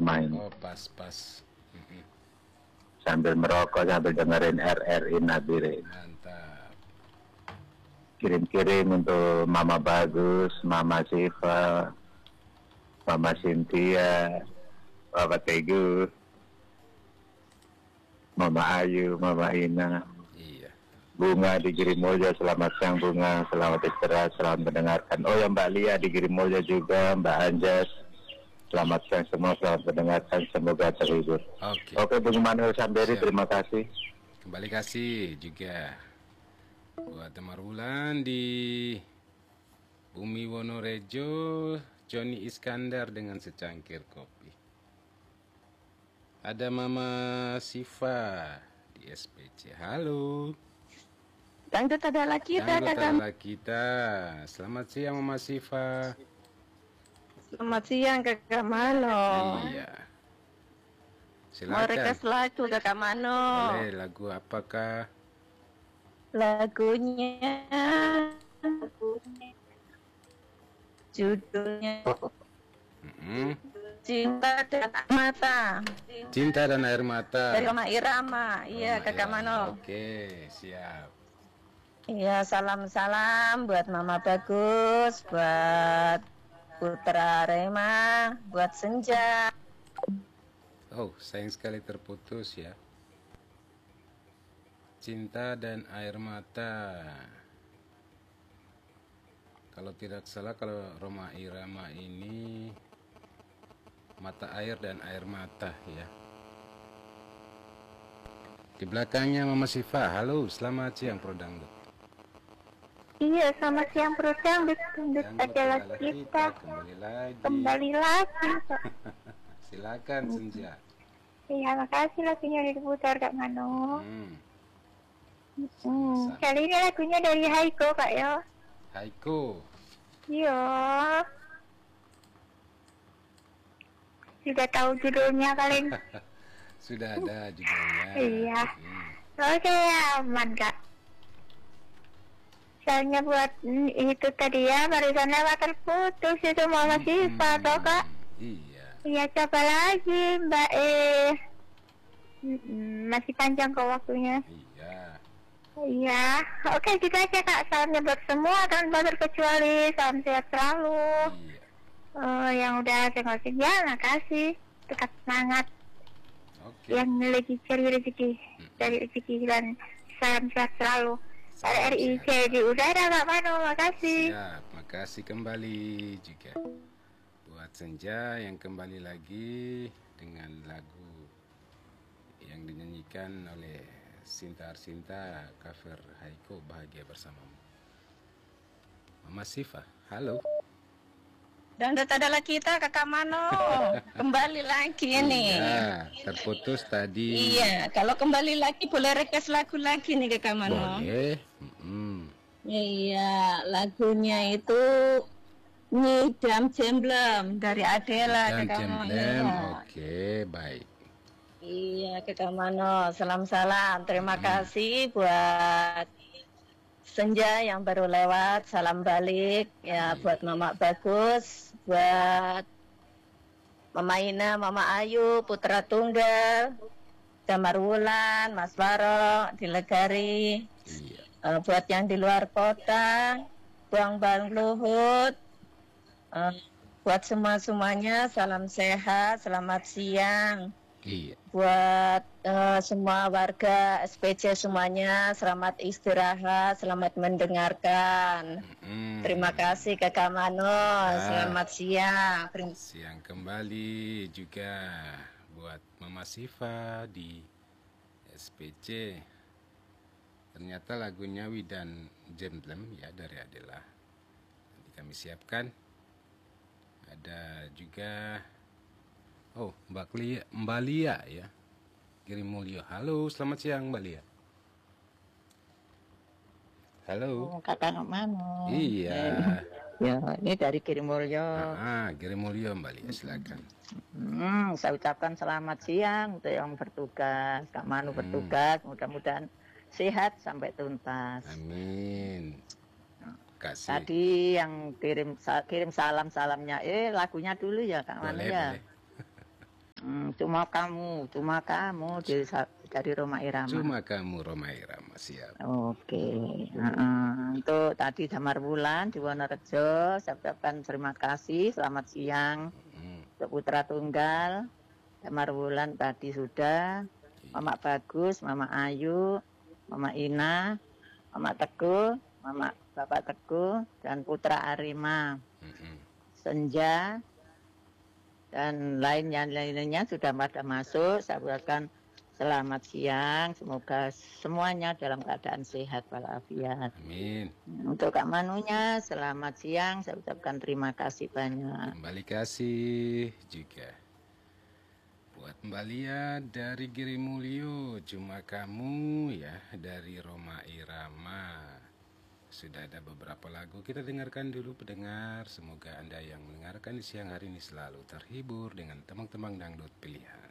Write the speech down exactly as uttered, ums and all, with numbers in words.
bermain. Oh, pas-pas. Mm-mm. Sambil merokok, sambil dengerin R R I Nabire. Mantap. Kirim-kirim untuk Mama Bagus, Mama Siva, Mama Cynthia, Papa Teguh, Mama Ayu, Mama Ina. Iya. Bunga di Girimulya, selamat siang Bunga, selamat istirahat, selamat mendengarkan. Oh ya Mbak Lia di Girimulya juga, Mbak Anjas, selamat siang semua, selamat mendengarkan, semoga terhibur. Oke. Oke Bung Manuel Samberi, Siap. terima kasih. Kembali kasih juga buat Temar Wulan di Bumi Wonorejo, Joni Iskandar dengan secangkir kopi. Ada Mama Siva di S P C. Halo. Dangdut adalah kita, Dangdut kakak. adalah kita. Selamat siang Mama Siva. Selamat siang, kakak Mano. Iya. Mau Silakan. request lagu, kakak Mano. Boleh, lagu apakah? Lagunya, judulnya Mm-mm. Cinta dan Air Mata Cinta dan Air Mata. dari Roma Irama. Iya, Roma kakak Irama. Mano. Oke, siap. Iya, salam-salam buat Mama Bagus, buat Putra Rema, buat Senja. Oh, sayang sekali terputus ya. Cinta dan Air Mata. Kalau tidak salah, kalau Roma Irama ini mata air dan air mata ya. Di belakangnya Mama Siva. Halo, selamat siang Pro Dangdut. Iya, selamat siang Prudang, Dangdut Dangdut adalah adalah kita. Kembali lagi. Kembali lagi. Silakan Senja. Iya, makasih lagunya udah diputar Kak Mano. Hmm. Hmm. Sama-sama. Kali ini lagunya dari Haiko Kak ya. Haiko. Iya. Sudah tahu judulnya kalian? Sudah ada judulnya. Iya. Hmm. Oke, aman Kak. Soalnya buat mm, itu tadi ya, barusan lewat terputus itu Mama Siva toh Kak. Iya. Iya, coba lagi Mbak E. Mm-mm, masih panjang kok waktunya. Iya. Iya, oke gitu aja Kak. Salamnya buat semua tanpa terkecuali. Salam sehat selalu. Iya. Eh, yang udah tinggal kerja, makasih. Tetap semangat. Oke. Yang lagi cari rezeki, cari rezeki dan salam sehat selalu. R R I C di udara Kak Mano, makasih. Siap, makasih kembali juga buat Senja yang kembali lagi dengan lagu yang dinyanyikan oleh Sinta Arsinta, cover Haiko, Bahagia Bersamamu. Mama Siva, halo. Dangdut adalah kita, kakak Mano. Kembali lagi nih. Iya, terputus tadi. Iya, kalau kembali lagi boleh request lagu lagi nih kakak Mano. Boleh. Mm-mm. Iya, lagunya itu Nyidam Jemblem dari Adela Dan kakak Mano. Jemblem, oke, baik. Iya, kakak Mano. Salam-salam. Terima kasih buat Senja yang baru lewat, salam balik ya buat Mama Bagus, buat Mama Ina, Mama Ayu, Putra Tunggal, Damar Wulan, Mas Barok, di Legari, Iya. uh, buat yang di luar kota, Buang Bang Luhut, uh, buat semua-semuanya, salam sehat, selamat siang. Iya. Buat uh, semua warga S P C semuanya, selamat istirahat, selamat mendengarkan. Mm. Terima kasih Kakak Mano, selamat siang. Terima Siang kembali juga buat Mama Siva di S P C. Ternyata lagunya Widan Jemblem ya dari Adela. Nanti kami siapkan. Ada juga oh, Mbak Lia, Mbak Lia ya. Girimulyo. Halo, selamat siang Mbak Lia. Halo. Oh, Kakak Mano. Iya. Ya, ini dari Girimulyo. Ah, Girimulyo Mbak Lia, silakan. Hmm, saya ucapkan selamat siang untuk yang bertugas. Kak Mano Hmm. bertugas, mudah-mudahan sehat sampai tuntas. Amin. Kasih. Tadi yang kirim sa- kirim salam-salamnya, eh lagunya dulu ya Kak Mano Boleh, ya. boleh. cuma kamu, cuma kamu dari, dari Roma Irama. Cuma kamu Roma Irama, siap. Oke. Uh-uh. Untuk tadi Damar Wulan di Wonorejo, saya ucapkan terima kasih, selamat siang. Hmm. Untuk Putra Tunggal, Damar Wulan tadi sudah, Mama Bagus, Mama Ayu, Mama Ina, Mama Teguh, Mama Bapak Teguh, dan Putra Arima, Hmm. Senja, dan lainnya lainnya sudah pada masuk. Saya ucapkan selamat siang, semoga semuanya dalam keadaan sehat walafiat. Amin. Untuk Kak Manunya selamat siang, saya ucapkan terima kasih banyak. Kembali kasih juga buat Mbak Lia dari Girimulyo, cuma kamu ya dari Roma Irama. Sudah ada beberapa lagu kita dengarkan dulu pendengar. Semoga Anda yang mendengarkan di siang hari ini selalu terhibur dengan temang-temang dangdut pilihan.